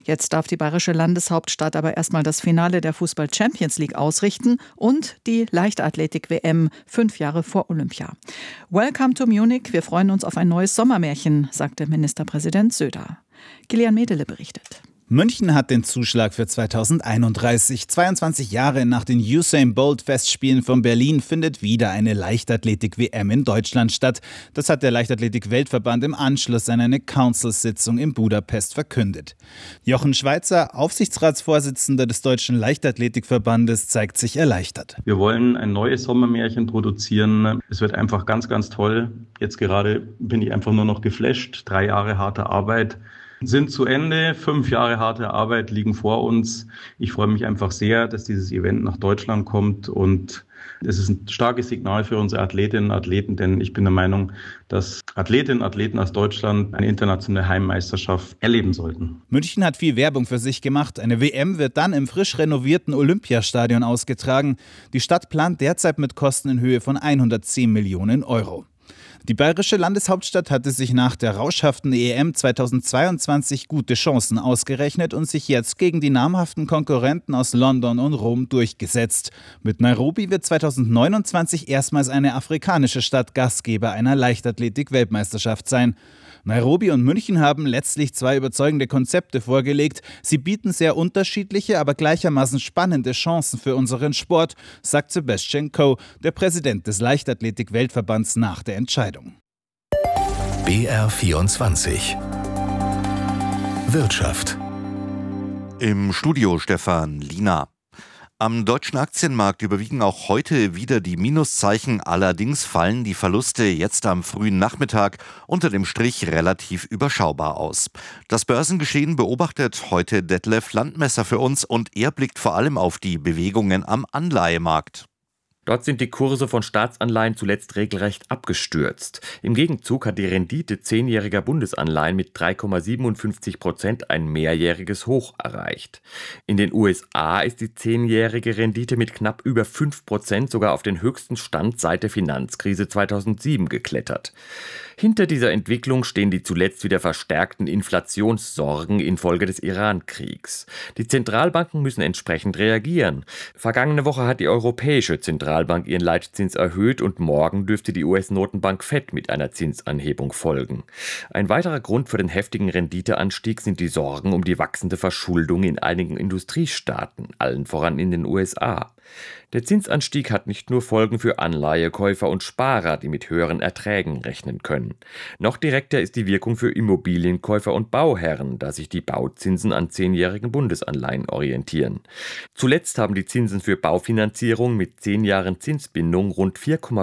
Jetzt darf die bayerische Landeshauptstadt aber erstmal das Finale der Fußball-Champions League ausrichten und die Leichtathletik-WM 5 Jahre vor Olympia. Welcome to Munich, wir freuen uns auf ein neues Sommermärchen, sagte Ministerpräsident Söder. Kilian Medele berichtet. München hat den Zuschlag für 2031. 22 Jahre nach den Usain-Bolt-Festspielen von Berlin findet wieder eine Leichtathletik-WM in Deutschland statt. Das hat der Leichtathletik-Weltverband im Anschluss an eine Council-Sitzung in Budapest verkündet. Jochen Schweizer, Aufsichtsratsvorsitzender des Deutschen Leichtathletikverbandes, zeigt sich erleichtert. Wir wollen ein neues Sommermärchen produzieren. Es wird einfach ganz, ganz toll. Jetzt gerade bin ich einfach nur noch geflasht. 3 Jahre harte Arbeit sind zu Ende. 5 Jahre harte Arbeit liegen vor uns. Ich freue mich einfach sehr, dass dieses Event nach Deutschland kommt und es ist ein starkes Signal für unsere Athletinnen und Athleten, denn ich bin der Meinung, dass Athletinnen und Athleten aus Deutschland eine internationale Heimmeisterschaft erleben sollten. München hat viel Werbung für sich gemacht. Eine WM wird dann im frisch renovierten Olympiastadion ausgetragen. Die Stadt plant derzeit mit Kosten in Höhe von 110 Millionen Euro. Die bayerische Landeshauptstadt hatte sich nach der rauschhaften EM 2022 gute Chancen ausgerechnet und sich jetzt gegen die namhaften Konkurrenten aus London und Rom durchgesetzt. Mit Nairobi wird 2029 erstmals eine afrikanische Stadt Gastgeber einer Leichtathletik-Weltmeisterschaft sein. Nairobi und München haben letztlich 2 überzeugende Konzepte vorgelegt. Sie bieten sehr unterschiedliche, aber gleichermaßen spannende Chancen für unseren Sport, sagt Sebastian Coe, der Präsident des Leichtathletik-Weltverbands, nach der Entscheidung. BR24 Wirtschaft. Im Studio Stefan Liener. Am deutschen Aktienmarkt überwiegen auch heute wieder die Minuszeichen. Allerdings fallen die Verluste jetzt am frühen Nachmittag unter dem Strich relativ überschaubar aus. Das Börsengeschehen beobachtet heute Detlef Landmesser für uns und er blickt vor allem auf die Bewegungen am Anleihemarkt. Dort sind die Kurse von Staatsanleihen zuletzt regelrecht abgestürzt. Im Gegenzug hat die Rendite 10-jähriger Bundesanleihen mit 3,57% ein mehrjähriges Hoch erreicht. In den USA ist die 10-jährige Rendite mit knapp über 5% sogar auf den höchsten Stand seit der Finanzkrise 2007 geklettert. Hinter dieser Entwicklung stehen die zuletzt wieder verstärkten Inflationssorgen infolge des Iran-Kriegs. Die Zentralbanken müssen entsprechend reagieren. Vergangene Woche hat die Europäische Zentralbank ihren Leitzins erhöht und morgen dürfte die US-Notenbank Fed mit einer Zinsanhebung folgen. Ein weiterer Grund für den heftigen Renditeanstieg sind die Sorgen um die wachsende Verschuldung in einigen Industriestaaten, allen voran in den USA. Der Zinsanstieg hat nicht nur Folgen für Anleihekäufer und Sparer, die mit höheren Erträgen rechnen können. Noch direkter ist die Wirkung für Immobilienkäufer und Bauherren, da sich die Bauzinsen an 10-jährigen Bundesanleihen orientieren. Zuletzt haben die Zinsen für Baufinanzierung mit 10 Jahren Zinsbindung rund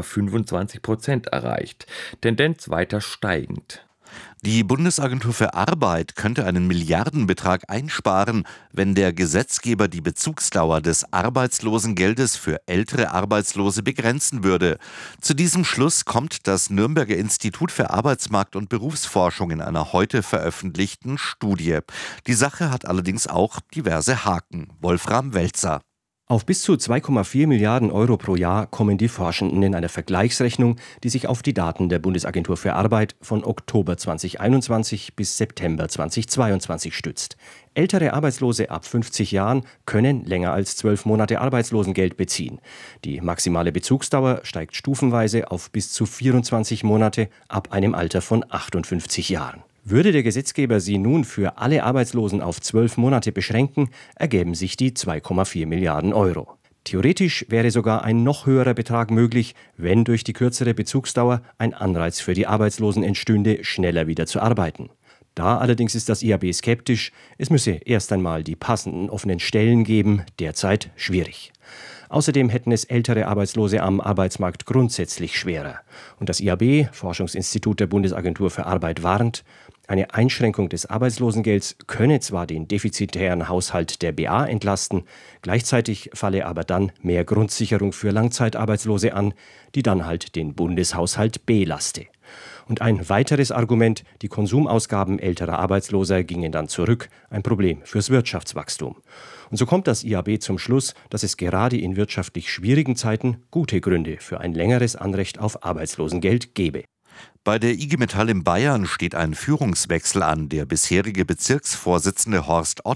4,25% erreicht. Tendenz weiter steigend. Die Bundesagentur für Arbeit könnte einen Milliardenbetrag einsparen, wenn der Gesetzgeber die Bezugsdauer des Arbeitslosengeldes für ältere Arbeitslose begrenzen würde. Zu diesem Schluss kommt das Nürnberger Institut für Arbeitsmarkt- und Berufsforschung in einer heute veröffentlichten Studie. Die Sache hat allerdings auch diverse Haken. Wolfram Welzer. Auf bis zu 2,4 Milliarden Euro pro Jahr kommen die Forschenden in einer Vergleichsrechnung, die sich auf die Daten der Bundesagentur für Arbeit von Oktober 2021 bis September 2022 stützt. Ältere Arbeitslose ab 50 Jahren können länger als 12 Monate Arbeitslosengeld beziehen. Die maximale Bezugsdauer steigt stufenweise auf bis zu 24 Monate ab einem Alter von 58 Jahren. Würde der Gesetzgeber sie nun für alle Arbeitslosen auf 12 Monate beschränken, ergäben sich die 2,4 Milliarden Euro. Theoretisch wäre sogar ein noch höherer Betrag möglich, wenn durch die kürzere Bezugsdauer ein Anreiz für die Arbeitslosen entstünde, schneller wieder zu arbeiten. Da allerdings ist das IAB skeptisch, es müsse erst einmal die passenden offenen Stellen geben, derzeit schwierig. Außerdem hätten es ältere Arbeitslose am Arbeitsmarkt grundsätzlich schwerer. Und das IAB, Forschungsinstitut der Bundesagentur für Arbeit, warnt, eine Einschränkung des Arbeitslosengelds könne zwar den defizitären Haushalt der BA entlasten, gleichzeitig falle aber dann mehr Grundsicherung für Langzeitarbeitslose an, die dann halt den Bundeshaushalt belaste. Und ein weiteres Argument, die Konsumausgaben älterer Arbeitsloser gingen dann zurück, ein Problem fürs Wirtschaftswachstum. Und so kommt das IAB zum Schluss, dass es gerade in wirtschaftlich schwierigen Zeiten gute Gründe für ein längeres Anrecht auf Arbeitslosengeld gebe. Bei der IG Metall in Bayern steht ein Führungswechsel an. Der bisherige Bezirksvorsitzende Horst Ott